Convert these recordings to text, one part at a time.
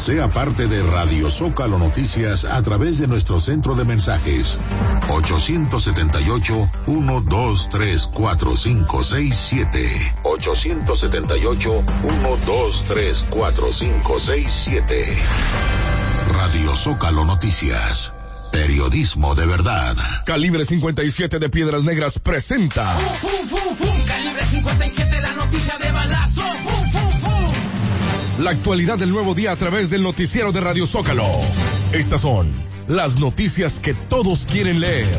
Sea parte de Radio Zócalo Noticias a través de nuestro centro de mensajes 878-123-4567. 878-123-4567. Radio Zócalo Noticias. Periodismo de verdad. Calibre 57 de Piedras Negras presenta. Calibre 57, la noticia de balazo. La actualidad del nuevo día a través del noticiero de Radio Zócalo. Estas son las noticias que todos quieren leer.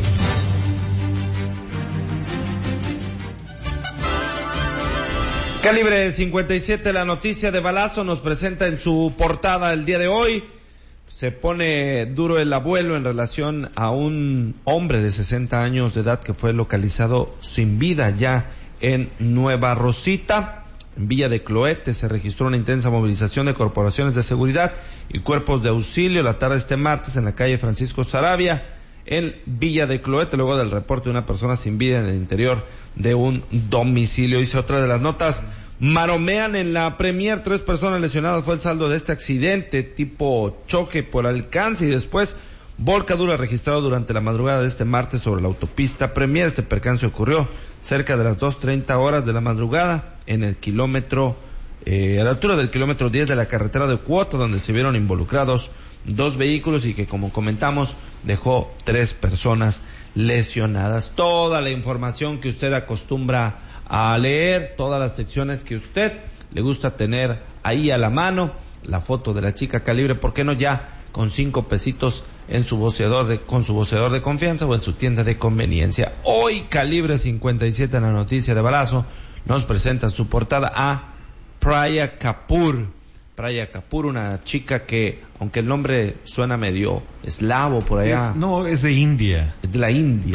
Calibre 57, la noticia de balazo, nos presenta en su portada el día de hoy. Se pone duro el abuelo en relación a un hombre de 60 años de edad que fue localizado sin vida ya en Nueva Rosita. En Villa de Cloete se registró una intensa movilización de corporaciones de seguridad y cuerpos de auxilio la tarde de este martes en la calle Francisco Saravia, en Villa de Cloete, luego del reporte de una persona sin vida en el interior de un domicilio. Dice otra de las notas: maromean en la Premier, 3 personas lesionadas fue el saldo de este accidente tipo choque por alcance y después volcadura registrado durante la madrugada de este martes sobre la autopista Premier. Este percance ocurrió cerca de las 2:30 horas de la madrugada en el kilómetro, a la altura del kilómetro 10 de la carretera de Cuota, donde se vieron involucrados 2 vehículos y que, como comentamos, dejó 3 personas lesionadas. Toda la información que usted acostumbra a leer, todas las secciones que usted le gusta tener ahí a la mano, la foto de la chica Calibre, ¿por qué no ya con 5 pesitos en su con su voceador de confianza o en su tienda de conveniencia? Hoy Calibre 57 en la noticia de balazo nos presenta en su portada a Priya Kapoor. Priya Kapoor, una chica que, aunque el nombre suena medio eslavo por allá. Es de India. Es de la India.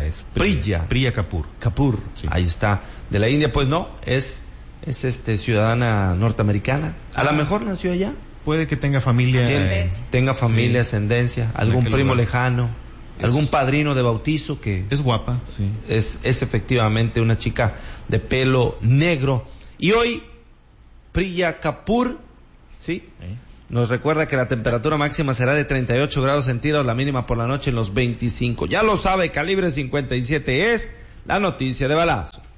Priya Kapoor. Kapoor, sí. Ahí está. De la India, pues no, es ciudadana norteamericana. A lo mejor nació allá. Puede que tenga familia. Tenga familia, sí. Ascendencia, algún primo lejano, algún padrino de bautizo que... Es guapa, sí. Es efectivamente una chica de pelo negro. Y hoy, Priya Kapoor, ¿sí? Nos recuerda que la temperatura máxima será de 38 grados centígrados, la mínima por la noche en los 25. Ya lo sabe, Calibre 57 es la noticia de balazo.